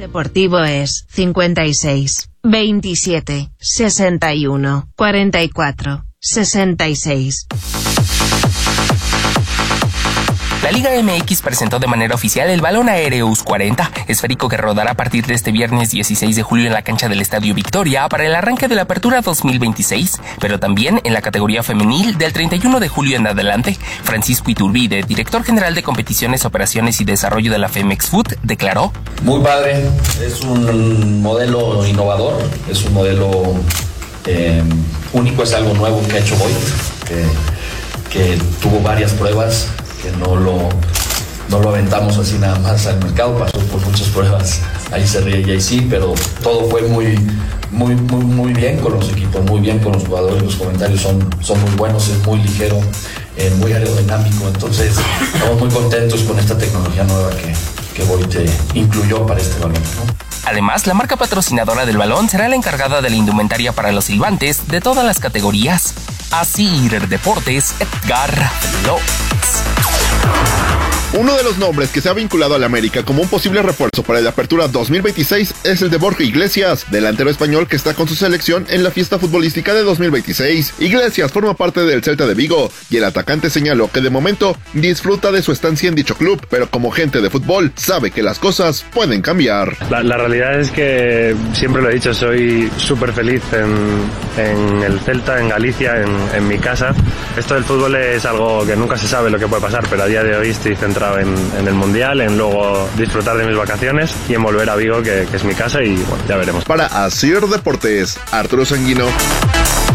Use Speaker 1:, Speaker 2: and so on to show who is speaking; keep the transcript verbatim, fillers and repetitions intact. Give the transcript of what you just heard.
Speaker 1: Deportivo es cincuenta y seis, veintisiete, sesenta y uno, cuarenta y cuatro, sesenta y seis.
Speaker 2: La Liga M X presentó de manera oficial el balón Aereus cuarenta, esférico que rodará a partir de este viernes dieciséis de julio en la cancha del Estadio Victoria para el arranque de la Apertura dos mil veintiséis, pero también en la categoría femenil del treinta y uno de julio en adelante. Francisco Iturbide, director general de Competiciones, Operaciones y Desarrollo de la Femex Food, declaró:
Speaker 3: Muy padre, es un modelo innovador, es un modelo eh, único, es algo nuevo que ha hecho Voit, que, que tuvo varias pruebas, que no lo, no lo aventamos así nada más al mercado, pasó por muchas pruebas, ahí se ríe y ahí sí, pero todo fue muy, muy, muy, muy bien con los equipos, muy bien con los jugadores, los comentarios son, son muy buenos, es muy ligero, eh, muy aerodinámico, entonces estamos muy contentos con esta tecnología nueva que, que Voit incluyó para este balón, ¿no?
Speaker 2: Además, la marca patrocinadora del balón será la encargada de la indumentaria para los silbantes de todas las categorías. Asir Deportes, Edgar López.
Speaker 4: Uno de los nombres que se ha vinculado al América como un posible refuerzo para la Apertura dos mil veintiséis es el de Borja Iglesias, delantero español que está con su selección en la fiesta futbolística de dos mil veintiséis. Iglesias forma parte del Celta de Vigo y el atacante señaló que de momento disfruta de su estancia en dicho club, pero como gente de fútbol sabe que las cosas pueden cambiar.
Speaker 5: La, la realidad es que siempre lo he dicho, soy súper feliz en, en el Celta, en Galicia, en, en mi casa. Esto del fútbol es algo que nunca se sabe lo que puede pasar, pero a día de hoy estoy centrado En, en el Mundial, en luego disfrutar de mis vacaciones y en volver a Vigo, que, que es mi casa, y bueno, ya veremos.
Speaker 4: Para Asir Deportes, Arturo Sanguino.